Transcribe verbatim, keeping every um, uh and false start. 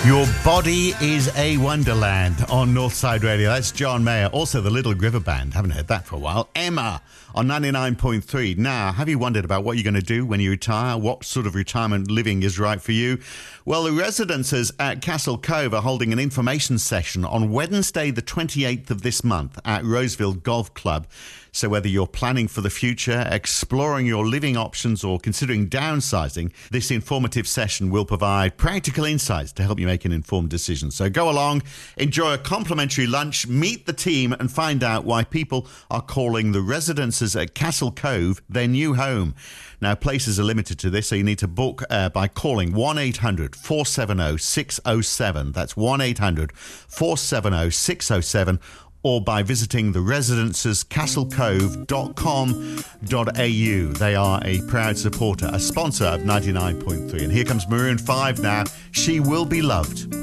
Your body is a wonderland on Northside Radio. That's John Mayer. Also, the Little River Band. Haven't heard that for a while. Emma on ninety-nine point three. Now, have you wondered about what you're going to do when you retire? What sort of retirement living is right for you? Well, the residences at Castle Cove are holding an information session on Wednesday, the twenty-eighth of this month at Roseville Golf Club. So whether you're planning for the future, exploring your living options, or considering downsizing, this informative session will provide practical insights to help you make an informed decision. So go along, enjoy a complimentary lunch, meet the team, and find out why people are calling the residences at Castle Cove their new home. Now, places are limited to this, so you need to book uh, by calling one eight hundred four seven zero six zero seven. That's one eight hundred four seven zero six zero seven. Or by visiting the residences castle cove dot com dot a u. They are a proud supporter, a sponsor of ninety-nine point three. And here comes Maroon five now. She Will Be Loved.